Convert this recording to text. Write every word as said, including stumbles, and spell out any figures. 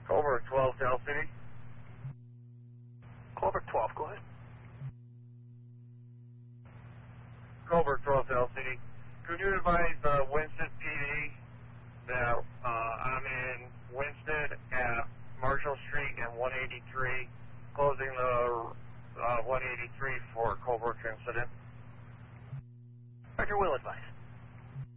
Colbert twelve to L City. Colbert twelve, go ahead. Colbert twelve to L City. Could you advise uh, Winston P D that uh, I'm in Winston at Marshall Street and one eighty-three, closing the uh, one eighty-three for Colbert incident? Roger, will advise.